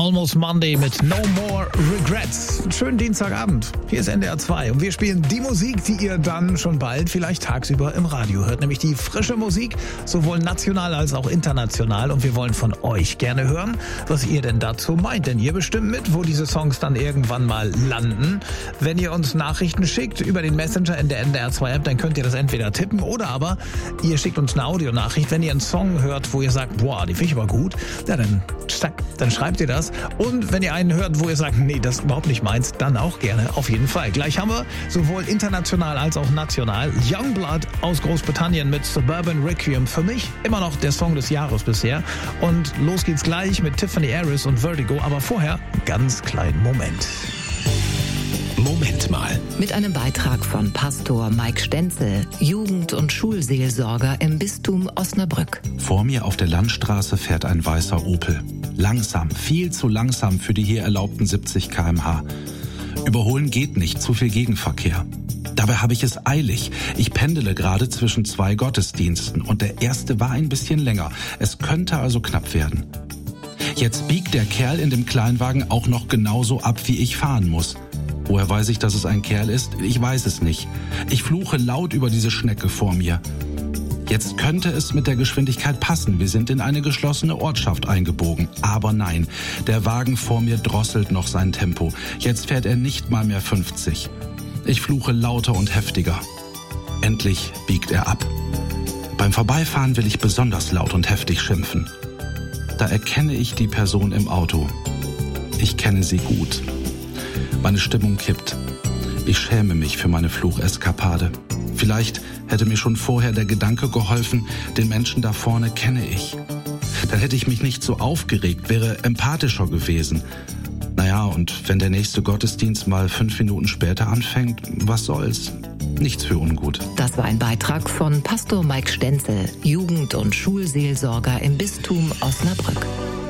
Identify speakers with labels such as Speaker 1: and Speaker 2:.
Speaker 1: Almost Monday mit No More Regrets. Schönen Dienstagabend. Hier ist NDR 2 und wir spielen die Musik, die ihr dann schon bald vielleicht tagsüber im Radio hört. Nämlich die frische Musik, sowohl national als auch international. Und wir wollen von euch gerne hören, was ihr denn dazu meint. Denn ihr bestimmt mit, wo diese Songs dann irgendwann mal landen. Wenn ihr uns Nachrichten schickt über den Messenger in der NDR 2 App, dann könnt ihr das entweder tippen oder aber ihr schickt uns eine Audionachricht. Wenn ihr einen Song hört, wo ihr sagt, boah, die finde ich aber gut, ja, dann schreibt ihr das. Und wenn ihr einen hört, wo ihr sagt, nee, das ist überhaupt nicht meins, dann auch gerne, auf jeden Fall. Gleich haben wir sowohl international als auch national Youngblood aus Großbritannien mit Suburban Requiem. Für mich immer noch der Song des Jahres bisher. Und los geht's gleich mit Tiffany Harris und Vertigo. Aber vorher einen ganz kleinen Moment.
Speaker 2: Moment mal.
Speaker 3: Mit einem Beitrag von Pastor Mike Stenzel, Jugend- und Schulseelsorger im Bistum Osnabrück.
Speaker 4: Vor mir auf der Landstraße fährt ein weißer Opel. Langsam, viel zu langsam für die hier erlaubten 70 km/h. Überholen geht nicht, zu viel Gegenverkehr. Dabei habe ich es eilig. Ich pendele gerade zwischen 2 Gottesdiensten und der erste war ein bisschen länger. Es könnte also knapp werden. Jetzt biegt der Kerl in dem Kleinwagen auch noch genauso ab, wie ich fahren muss. Woher weiß ich, dass es ein Kerl ist? Ich weiß es nicht. Ich fluche laut über diese Schnecke vor mir. Jetzt könnte es mit der Geschwindigkeit passen. Wir sind in eine geschlossene Ortschaft eingebogen. Aber nein, der Wagen vor mir drosselt noch sein Tempo. Jetzt fährt er nicht mal mehr 50. Ich fluche lauter und heftiger. Endlich biegt er ab. Beim Vorbeifahren will ich besonders laut und heftig schimpfen. Da erkenne ich die Person im Auto. Ich kenne sie gut. Meine Stimmung kippt. Ich schäme mich für meine Flucheskapade. Vielleicht hätte mir schon vorher der Gedanke geholfen, den Menschen da vorne kenne ich. Dann hätte ich mich nicht so aufgeregt, wäre empathischer gewesen. Naja, und wenn der nächste Gottesdienst mal 5 Minuten später anfängt, was soll's? Nichts für ungut.
Speaker 3: Das war ein Beitrag von Pastor Mike Stenzel, Jugend- und Schulseelsorger im Bistum Osnabrück.